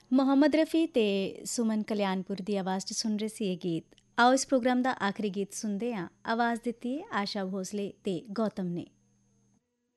ਮੁਹੰਮਦ ਰਫੀ ਤੇ ਸੁਮਨ ਕਲਿਆਣਪੁਰ ਦੀ ਆਵਾਜ਼ 'ਚ ਸੁਣ ਰਹੇ ਸੀ ਇਹ ਗੀਤ। ਆਓ ਇਸ ਪ੍ਰੋਗਰਾਮ ਦਾ ਆਖਰੀ ਗੀਤ ਸੁਣਦੇ ਹਾਂ। ਆਵਾਜ਼ ਦਿੱਤੀ ਹੈ ਆਸ਼ਾ ਭੋਸਲੇ ਤੇ ਗੌਤਮ ਨੇ।